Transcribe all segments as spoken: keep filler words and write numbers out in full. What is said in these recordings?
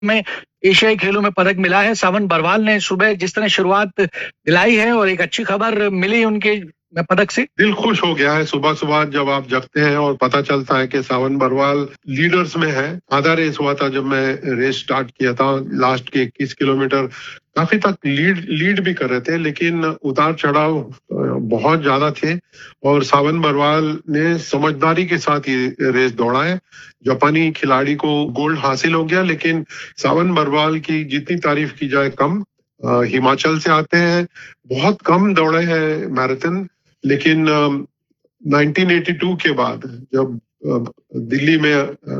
में एशियाई खेलों में पदक मिला है। सावन बरवाल ने सुबह जिस तरह शुरुआत दिलाई है और एक अच्छी खबर मिली उनके पदक से, दिल खुश हो गया है। सुबह सुबह जब आप जगते हैं और पता चलता है कि सावन बरवाल लीडर्स में है। आधा रेस हुआ था जब मैं रेस स्टार्ट किया था, लास्ट के इक्कीस किलोमीटर काफी तक लीड लीड भी कर रहे थे, लेकिन उतार चढ़ाव बहुत ज्यादा थे और सावन बरवाल ने समझदारी के साथ ये रेस दौड़ा है। जापानी खिलाड़ी को गोल्ड हासिल हो गया, लेकिन सावन बरवाल की जितनी तारीफ की जाए कम। हिमाचल से आते हैं, बहुत कम दौड़े हैं मैराथन, लेकिन नाइनटीन एटी टू के बाद जब दिल्ली में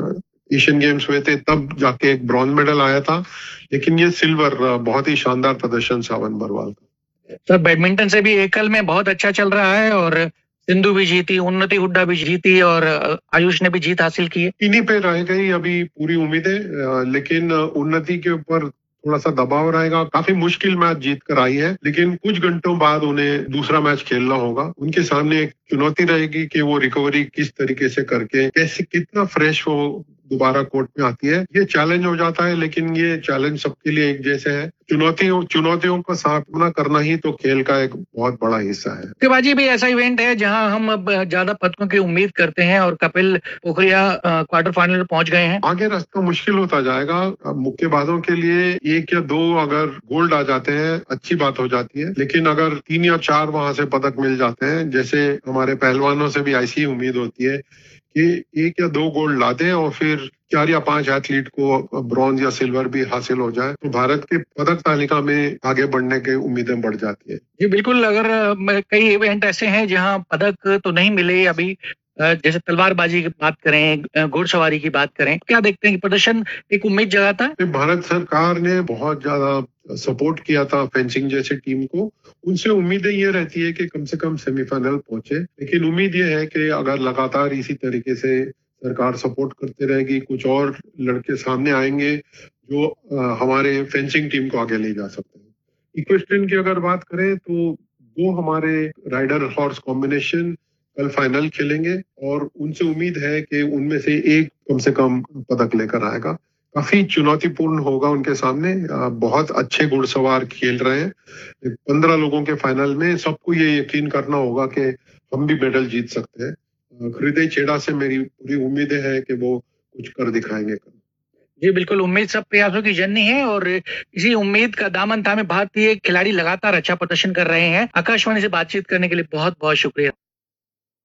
एशियन गेम्स हुए थे तब जाके एक ब्रॉन्ज मेडल आया था, लेकिन ये सिल्वर बहुत ही शानदार प्रदर्शन सावन बरवाल का। सर बैडमिंटन से भी एकल में बहुत अच्छा चल रहा है और सिंधु भी जीती, उन्नति हुड्डा भी जीती और आयुष ने भी जीत हासिल की है। इन्हीं पे रह गई अभी पूरी उम्मीदें, लेकिन उन्नति के ऊपर थोड़ा सा दबाव रहेगा। काफी मुश्किल मैच जीत कर आई है, लेकिन कुछ घंटों बाद उन्हें दूसरा मैच खेलना होगा। उनके सामने एक चुनौती रहेगी कि वो रिकवरी किस तरीके से करके कैसे कितना फ्रेश वो दोबारा कोर्ट में आती है। ये चैलेंज हो जाता है, लेकिन ये चैलेंज सबके लिए एक जैसे है। चुनौतियों चुनौतियों का सामना करना ही तो खेल का एक बहुत बड़ा हिस्सा है। मुक्केबाजी भी ऐसा इवेंट है जहां हम अब ज्यादा पदकों की उम्मीद करते हैं और कपिल पोखरिया क्वार्टर फाइनल में पहुंच गए हैं। आगे रास्ता मुश्किल होता जाएगा। मुक्केबाजों के लिए एक या दो अगर गोल्ड आ जाते हैं अच्छी बात हो जाती है, लेकिन अगर तीन या चार वहां से पदक मिल जाते हैं, जैसे हमारे पहलवानों से भी ऐसी उम्मीद होती है कि एक या दो गोल्ड ला दें और फिर चार या पांच एथलीट को ब्रॉन्ज या सिल्वर भी हासिल हो जाए, तो भारत के पदक तालिका में आगे बढ़ने की उम्मीदें बढ़ जाती है। जी बिल्कुल। अगर कई इवेंट ऐसे हैं जहां पदक तो नहीं मिले अभी, जैसे तलवारबाजी की बात करें, घुड़सवारी की बात करें, क्या देखते हैं कि प्रदर्शन एक उम्मीद जगाता है? भारत सरकार ने बहुत ज्यादा सपोर्ट किया था फेंसिंग जैसे टीम को। उनसे उम्मीदें ये रहती है कि कम से कम सेमीफाइनल पहुंचे, लेकिन उम्मीद ये है कि अगर लगातार इसी तरीके से सरकार सपोर्ट करते रहेगी, कुछ और लड़के सामने आएंगे जो आ, हमारे फेंसिंग टीम को आगे ले जा सकते हैं। इक्वेस्ट्रियन की अगर बात करें तो दो हमारे राइडर हॉर्स कॉम्बिनेशन कल फाइनल खेलेंगे और उनसे उम्मीद है कि उनमें से एक कम से कम पदक लेकर आएगा। काफी चुनौतीपूर्ण होगा उनके सामने। बहुत अच्छे घुड़सवार खेल रहे हैं। पंद्रह लोगों के फाइनल में सबको ये यकीन करना होगा कि हम भी मेडल जीत सकते हैं। हृदय छेड़ा से मेरी पूरी उम्मीद है कि वो कुछ कर दिखाएंगे। जी बिल्कुल, उम्मीद सब प्रयासों की जननी है और इसी उम्मीद का दामन थामे भारतीय खिलाड़ी लगातार अच्छा प्रदर्शन कर रहे हैं। आकाशवाणी से बातचीत करने के लिए बहुत बहुत शुक्रिया।